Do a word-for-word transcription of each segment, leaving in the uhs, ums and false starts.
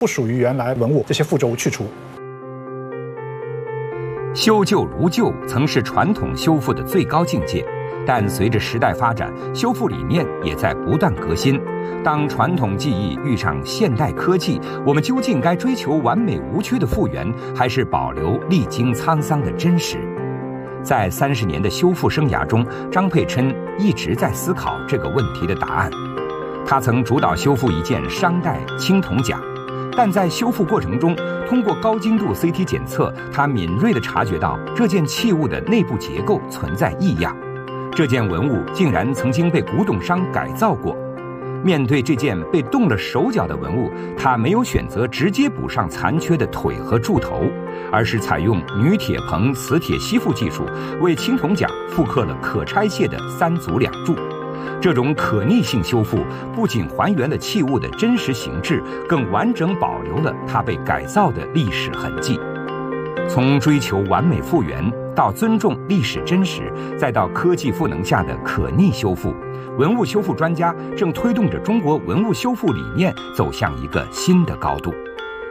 不属于原来文物这些副轴去除。 修旧如旧曾是传统修复的最高境界，但随着时代发展，修复理念也在不断革新。当传统技艺遇上现代科技，我们究竟该追求完美无缺的复原，还是保留历经沧桑的真实？在三十年的修复生涯中，张佩琛一直在思考这个问题的答案。他曾主导修复一件商代青铜甲，但在修复过程中，通过高精度 C T 检测，他敏锐地察觉到这件器物的内部结构存在异样。这件文物竟然曾经被古董商改造过。面对这件被动了手脚的文物，他没有选择直接补上残缺的腿和柱头，而是采用女铁棚磁铁吸附技术，为青铜甲复刻了可拆卸的三足两柱。这种可逆性修复不仅还原了器物的真实形制，更完整保留了它被改造的历史痕迹。从追求完美复原到尊重历史真实，再到科技赋能下的可逆修复，文物修复专家正推动着中国文物修复理念走向一个新的高度。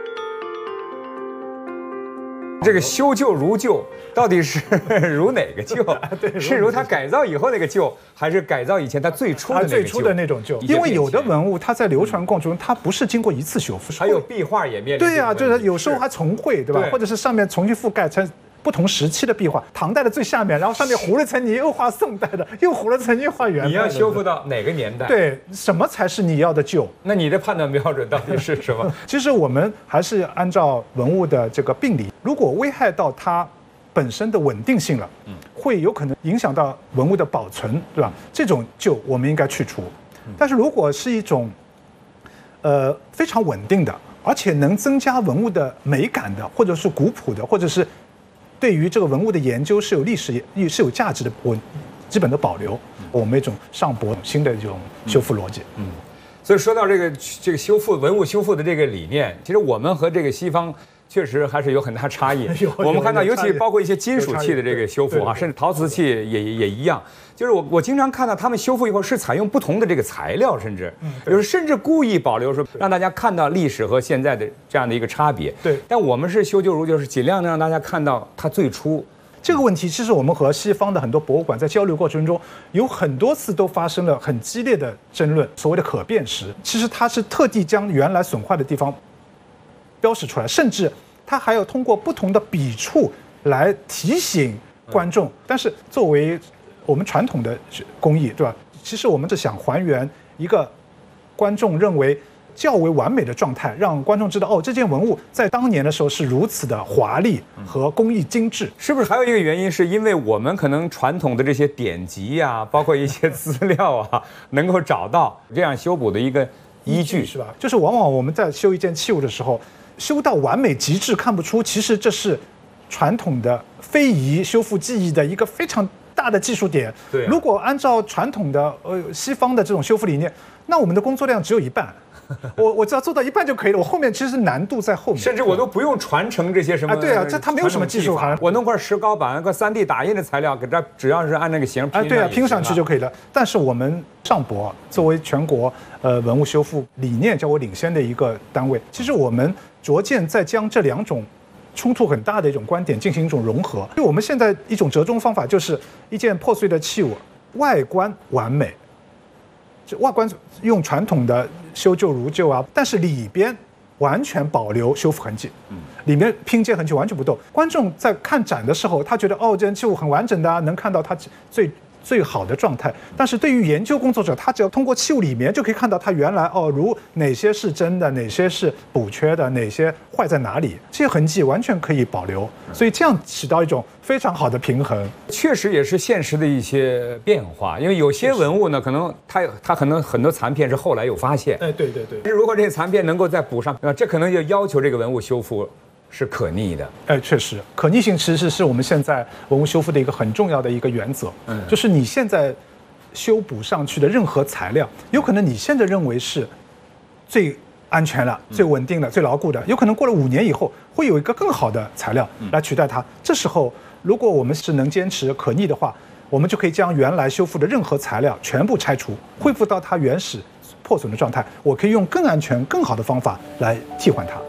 这个修旧如旧，到底是如哪个旧？是如它改造以后那个旧，还是改造以前它最初的那个旧？ 最初的那种旧。因为有的文物它在流传过程中，它不是经过一次修复， 还有壁画也面临。 对呀，就是有时候还重绘，对吧？或者是上面重新覆盖成不同时期的壁画，唐代的最下面，然后上面糊了层泥，又画宋代的，又糊了层泥画元代的。 你要修复到哪个年代？ 对，什么才是你要的旧？ 那你的判断标准到底是什么？ 其实我们还是按照文物的这个病理，如果危害到它本身的稳定性了，嗯，会有可能影响到文物的保存，对吧？这种旧我们应该去除。但是如果是一种，呃，非常稳定的，而且能增加文物的美感的，或者是古朴的，或者是对于这个文物的研究是有历史是有价值的，我基本的保留，我们一种上博新的这种修复逻辑。 嗯，所以说到这个这个修复文物修复的这个理念，其实我们和这个西方确实还是有很大差异。我们看到，尤其包括一些金属器的这个修复啊，甚至陶瓷器也也一样。就是我我经常看到他们修复以后是采用不同的这个材料，甚至有时甚至故意保留说让大家看到历史和现在的这样的一个差别。 对， 但我们是修旧如旧，是尽量的让大家看到它最初。 这个问题其实我们和西方的很多博物馆在交流过程中，有很多次都发生了很激烈的争论。所谓的可辨识，其实它是特地将原来损坏的地方标识出来，甚至它还要通过不同的笔触来提醒观众。但是作为我们传统的工艺，对吧？其实我们是想还原一个观众认为较为完美的状态，让观众知道哦，这件文物在当年的时候是如此的华丽和工艺精致。 是不是还有一个原因，是因为我们可能传统的这些典籍呀、啊，包括一些资料啊，能够找到这样修补的一个依据， 是吧？就是往往我们在修一件器物的时候，修到完美极致，看不出其实这是传统的非遗修复技艺的一个非常大的技术点。 对、啊， 如果按照传统的呃西方的这种修复理念，那我们的工作量只有一半。我我只要做到一半就可以了，我后面其实难度在后面， 甚至我都不用传承这些什么。 啊，对啊，这它没有什么技术含量。 我弄块石膏板、个三 D 打印的材料，给它只要是按那个形拼， 啊，对啊，拼上去就可以了。但是我们上博作为全国呃文物修复理念较为领先的一个单位，其实我们逐渐在将这两种冲突很大的一种观点进行一种融合。因为我们现在一种折中方法就是一件破碎的器物，外观完美。外观用传统的修旧如旧啊，但是里边完全保留修复痕迹，里面拼接痕迹完全不动。观众在看展的时候，他觉得哦，这件器物很完整的啊，能看到它最最好的状态。但是对于研究工作者，他只要通过器物里面就可以看到它原来哦，如哪些是真的，哪些是补缺的，哪些坏在哪里，这些痕迹完全可以保留。所以这样起到一种非常好的平衡。 确实也是现实的一些变化，因为有些文物呢，可能它它可能很多残片是后来有发现。 哎，对对对。 如果这些残片能够再补上，这可能就要求这个文物修复是可逆的。 哎，确实，可逆性其实是我们现在文物修复的一个很重要的一个原则。嗯，就是你现在修补上去的任何材料，有可能你现在认为是最安全了、最稳定的、最牢固的，有可能过了五年以后会有一个更好的材料来取代它。这时候，如果我们是能坚持可逆的话，我们就可以将原来修复的任何材料全部拆除，恢复到它原始破损的状态。我可以用更安全、更好的方法来替换它。